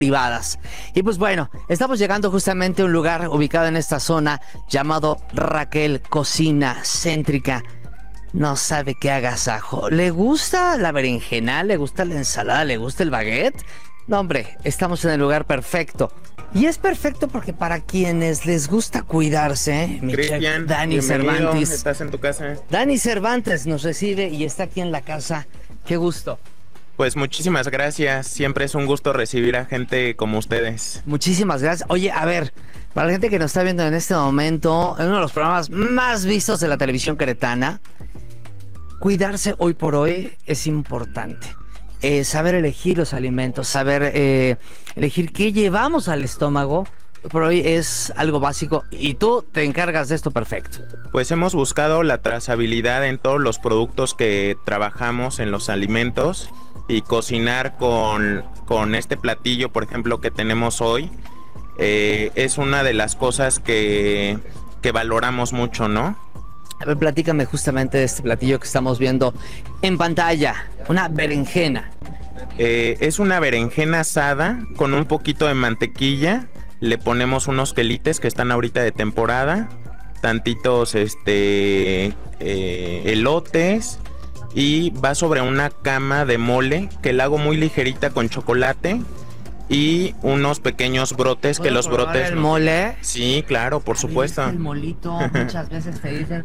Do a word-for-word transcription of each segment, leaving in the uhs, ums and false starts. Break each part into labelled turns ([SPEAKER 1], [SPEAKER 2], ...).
[SPEAKER 1] privadas. Y pues bueno, estamos llegando justamente a un lugar ubicado en esta zona llamado Raquel Cocina Céntrica. No sabe qué agasajo. ¿Le gusta la berenjena? ¿Le gusta la ensalada? ¿Le gusta el baguette? No, hombre, estamos en el lugar perfecto. Y es perfecto porque para quienes les gusta cuidarse, mi
[SPEAKER 2] Cristian,
[SPEAKER 1] Dani Cervantes.
[SPEAKER 2] Estás en tu casa.
[SPEAKER 1] Dani Cervantes nos recibe y está aquí en la casa. Qué gusto.
[SPEAKER 2] Pues muchísimas gracias. Siempre es un gusto recibir a gente como ustedes.
[SPEAKER 1] Muchísimas gracias. Oye, a ver, para la gente que nos está viendo en este momento, en uno de los programas más vistos de la televisión queretana, cuidarse hoy por hoy es importante. Eh, saber elegir los alimentos, saber eh, elegir qué llevamos al estómago, por hoy es algo básico y tú te encargas de esto perfecto.
[SPEAKER 2] Pues hemos buscado la trazabilidad en todos los productos que trabajamos en los alimentos y cocinar con, con este platillo, por ejemplo, que tenemos hoy, eh, es una de las cosas que, que valoramos mucho, ¿no?
[SPEAKER 1] A ver, platícame justamente de este platillo que estamos viendo en pantalla, una berenjena.
[SPEAKER 2] Eh, es una berenjena asada con un poquito de mantequilla, le ponemos unos quelites que están ahorita de temporada, tantitos este, eh, elotes y va sobre una cama de mole que la hago muy ligerita con chocolate y unos pequeños brotes que los brotes...
[SPEAKER 1] ¿El mole?
[SPEAKER 2] Sí, claro, por supuesto.
[SPEAKER 1] El molito, muchas veces te dicen...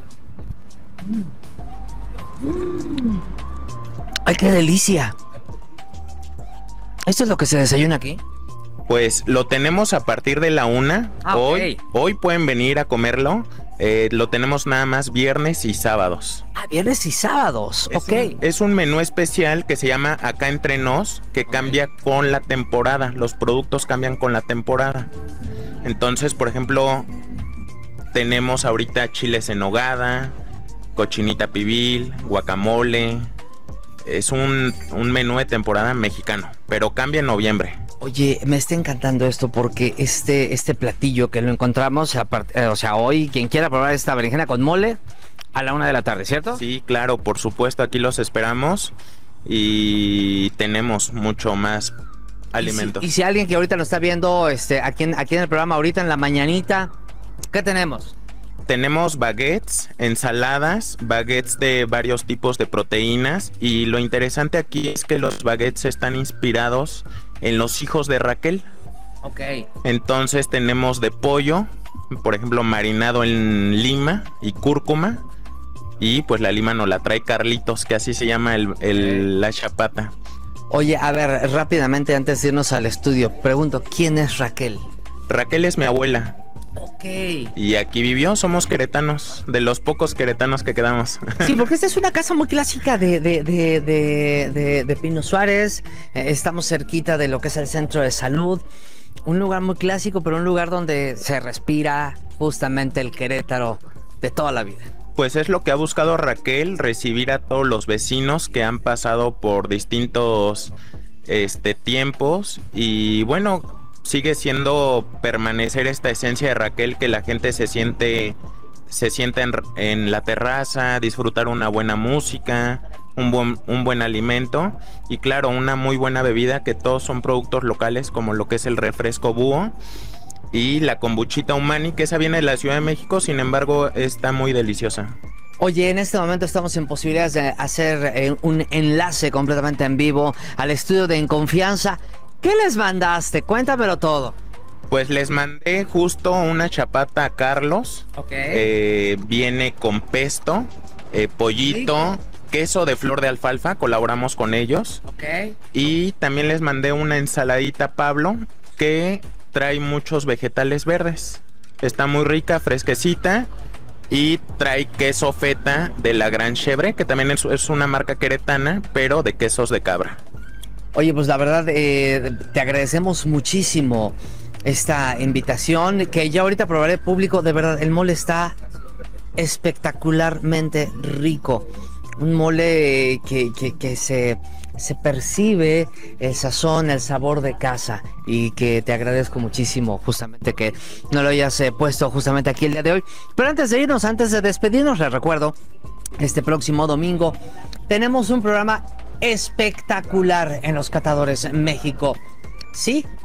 [SPEAKER 1] Mm. ¡Ay, qué delicia! ¿Esto es lo que se desayuna aquí?
[SPEAKER 2] Pues lo tenemos a partir de la una.
[SPEAKER 1] Ah,
[SPEAKER 2] hoy,
[SPEAKER 1] okay.
[SPEAKER 2] hoy pueden venir a comerlo. Eh, lo tenemos nada más viernes y sábados.
[SPEAKER 1] Ah, viernes y sábados,
[SPEAKER 2] es
[SPEAKER 1] ok.
[SPEAKER 2] Un, es un menú especial que se llama Acá Entre Nos, que cambia con la temporada. Los productos cambian con la temporada. Entonces, por ejemplo, tenemos ahorita chiles en nogada, cochinita pibil, guacamole. Es un, un menú de temporada mexicano, pero cambia en noviembre.
[SPEAKER 1] Oye, me está encantando esto porque este, este platillo que lo encontramos, aparte, o sea, hoy quien quiera probar esta berenjena con mole, a la una de la tarde, ¿cierto?
[SPEAKER 2] Sí, claro, por supuesto, aquí los esperamos y tenemos mucho más alimentos.
[SPEAKER 1] Y si, y si alguien que ahorita nos está viendo este, aquí, en, aquí en el programa, ahorita en la mañanita, ¿qué tenemos?
[SPEAKER 2] Tenemos baguettes, ensaladas, baguettes de varios tipos de proteínas y lo interesante aquí es que los baguettes están inspirados en los hijos de Raquel.
[SPEAKER 1] Ok.
[SPEAKER 2] Entonces tenemos de pollo, por ejemplo, marinado en lima y cúrcuma y pues la lima nos la trae Carlitos, que así se llama el, el, la chapata.
[SPEAKER 1] Oye, a ver, rápidamente antes de irnos al estudio, pregunto, ¿quién es Raquel?
[SPEAKER 2] Raquel es mi abuela.
[SPEAKER 1] Ok.
[SPEAKER 2] Y aquí vivió, somos queretanos, de los pocos queretanos que quedamos.
[SPEAKER 1] Sí, porque esta es una casa muy clásica de, de, de, de, de, de Pino Suárez. Eh, estamos cerquita de lo que es el centro de salud. Un lugar muy clásico, pero un lugar donde se respira justamente el Querétaro de toda la vida.
[SPEAKER 2] Pues es lo que ha buscado Raquel, recibir a todos los vecinos que han pasado por distintos este, tiempos. Y bueno, sigue siendo permanecer esta esencia de Raquel, que la gente se siente se sienta en, en la terraza, disfrutar una buena música, un buen, un buen alimento y claro, una muy buena bebida, que todos son productos locales, como lo que es el refresco búho y la kombuchita Umani, que esa viene de la Ciudad de México, sin embargo está muy deliciosa.
[SPEAKER 1] Oye, en este momento estamos en posibilidades de hacer eh, un enlace completamente en vivo al estudio de En Confianza. ¿Qué les mandaste? Cuéntamelo todo.
[SPEAKER 2] Pues les mandé justo una chapata a Carlos.
[SPEAKER 1] Ok.
[SPEAKER 2] Eh, viene con pesto, eh, pollito, ¿sí? Queso de flor de alfalfa, colaboramos con ellos.
[SPEAKER 1] Ok.
[SPEAKER 2] Y también les mandé una ensaladita Pablo, que trae muchos vegetales verdes. Está muy rica, fresquecita. Y trae queso feta de la Gran Chevre, que también es, es una marca queretana, pero de quesos de cabra.
[SPEAKER 1] Oye, pues la verdad, eh, te agradecemos muchísimo esta invitación, que ya ahorita probaré público. De verdad, el mole está espectacularmente rico. Un mole que, que, que se, se percibe el sazón, el sabor de casa, y que te agradezco muchísimo justamente que no lo hayas eh, puesto justamente aquí el día de hoy. Pero antes de irnos, antes de despedirnos, les recuerdo, este próximo domingo tenemos un programa espectacular en Los Catadores México. Sí,